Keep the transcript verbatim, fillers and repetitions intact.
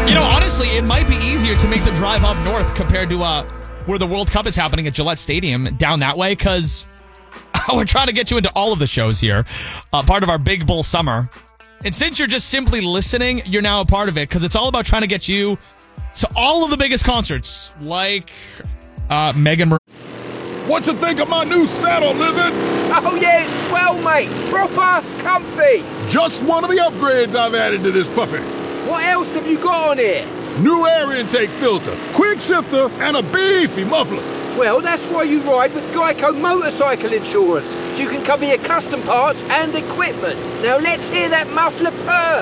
You know, honestly, it might be easier to make the drive up north compared to uh, where the World Cup is happening at Gillette Stadium down that way, because we're trying to get you into all of the shows here, uh, part of our Big Bull Summer. And since you're just simply listening, you're now a part of it, because it's all about trying to get you to all of the biggest concerts, like uh, Megan Mar- What you think of my new saddle, Lizard? Oh yeah, it's swell, mate. Proper comfy. Just one of the upgrades I've added to this puppy. What else have you got on here? New air intake filter, quick shifter, and a beefy muffler. Well, that's why you ride with Geico Motorcycle Insurance, so you can cover your custom parts and equipment. Now let's hear that muffler purr.